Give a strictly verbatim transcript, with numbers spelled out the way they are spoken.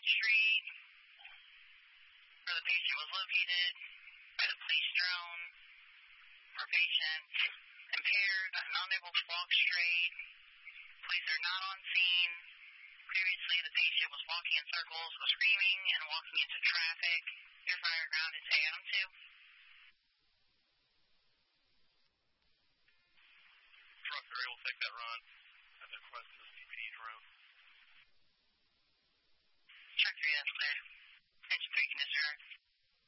Street, where the patient was located by the police drone. For patients impaired, not able to walk straight. Police are not on scene. Previously, the patient was walking in circles, was screaming, and walking into traffic. Your fire ground is A M two. Truck three will take that run at the request of the C P D drone. Truck three, that's clear. Engine three can disregard.